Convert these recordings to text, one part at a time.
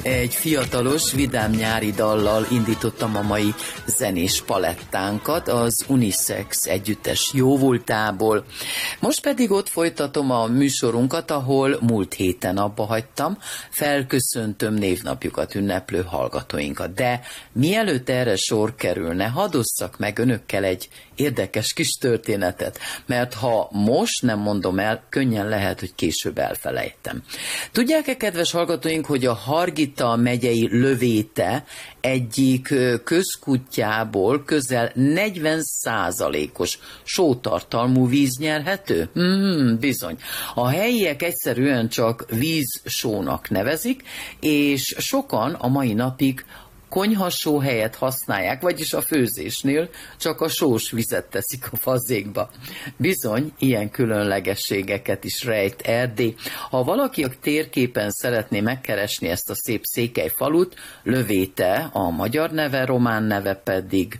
Egy fiatalos, vidám nyári dallal indítottam a mai zenés palettánkat az Unisex együttes jóvoltából. Most pedig ott folytatom a műsorunkat, ahol múlt héten abba hagytam, felköszöntöm névnapjukat ünneplő hallgatóinkat. De mielőtt erre sor kerülne, hadd osszak meg önökkel egy érdekes kis történetet, mert ha most nem mondom el, könnyen lehet, hogy később elfelejtem. Tudják-e, kedves hallgatóink, hogy a Hargita megyei Lövéte egyik közkutyából közel 40%-os sótartalmú víz nyerhető? Bizony. A helyiek egyszerűen csak vízsónak nevezik, és sokan a mai napig konyhasó helyet használják, vagyis a főzésnél csak a sós vizet teszik a fazékba. Bizony, ilyen különlegességeket is rejt Erdély. Ha valaki a térképen szeretné megkeresni ezt a szép székely falut, Lövéte, a magyar neve, román neve pedig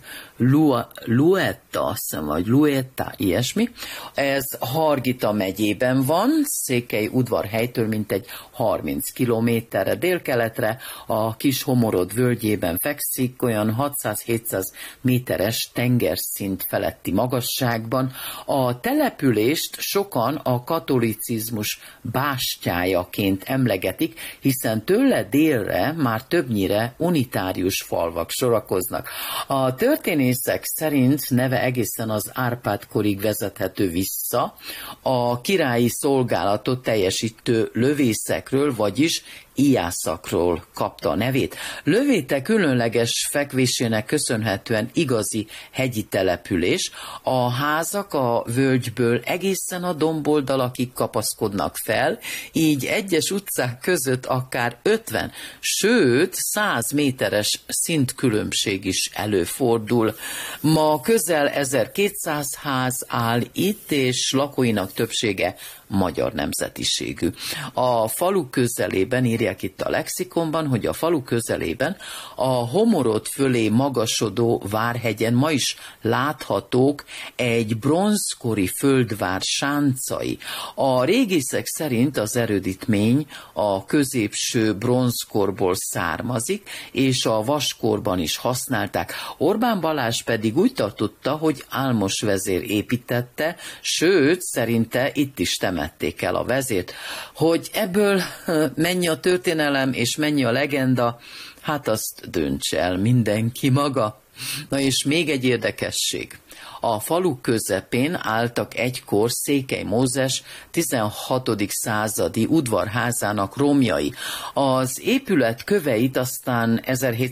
Luetta, azt hiszem, vagy Luetta, ilyesmi. Ez Hargita megyében van, Székely udvarhelytől mintegy 30 kilométerre délkeletre, a Kis Homorod völgyében fekszik, olyan 600-700 méteres tengerszint feletti magasságban. A települést sokan a katolicizmus bástyájaként emlegetik, hiszen tőle délre már többnyire unitárius falvak sorakoznak. A történészek szerint neve egészen az Árpád-korig vezethető vissza, a királyi szolgálatot teljesítő lövészekről, vagyis íjászakról kapta a nevét. Lövéte különleges fekvésének köszönhetően igazi hegyi település. A házak a völgyből egészen a domboldalakig kapaszkodnak fel, így egyes utcák között akár 50, sőt 100 méteres szintkülönbség is előfordul. Ma közel 1200 ház áll itt, és lakóinak többsége magyar nemzetiségű. A falu közelében, írják itt a lexikonban, hogy a falu közelében a Homorod fölé magasodó várhegyen ma is láthatók egy bronzkori földvár sáncai. A régészek szerint az erődítmény a középső bronzkorból származik, és a vaskorban is használták. Orbán Balázs pedig úgy tartotta, hogy Álmos vezér építette, sőt, szerinte itt is temették el a vezért. Hogy ebből mennyi a történelem és mennyi a legenda, hát azt dönts el mindenki maga. Na és még egy érdekesség. A falu közepén álltak egykor Székely Mózes 16. századi udvarházának romjai. Az épület köveit aztán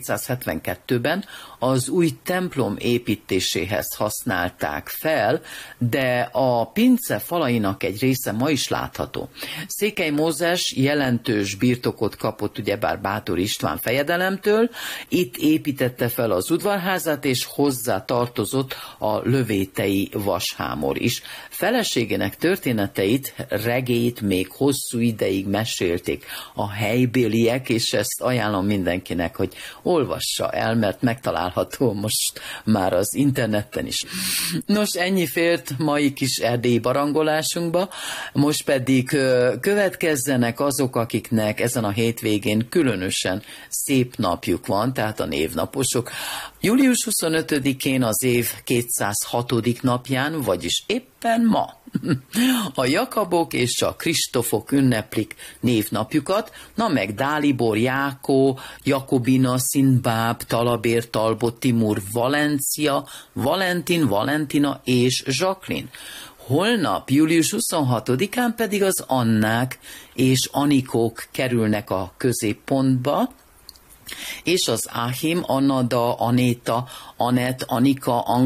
1772-ben az új templom építéséhez használták fel, de a pince falainak egy része ma is látható. Székely Mózes jelentős birtokot kapott ugyebár Báthor István fejedelemtől, itt építette fel az udvarházát, és hozzá tartozott a lövétei vashámor is. Feleségének történeteit, regélyt még hosszú ideig mesélték a helybéliek, és ezt ajánlom mindenkinek, hogy olvassa el, mert megtalálható most már az interneten is. Nos, ennyi fért mai kis erdélyi barangolásunkba, most pedig következzenek azok, akiknek ezen a hétvégén különösen szép napjuk van, tehát a névnaposok. Július 25-én az év 206. napján, vagyis éppen ma, a Jakabok és a Kristófok ünneplik névnapjukat, na meg Dálibor, Jákó, Jakobina, Szindbáb, Talabér, Talbot, Timur, Valencia, Valentin, Valentina és Jacqueline. Holnap, július 26-án pedig az Annák és Anikók kerülnek a középpontba, és az Áhim, Anada, Anéta, Anett, Anika,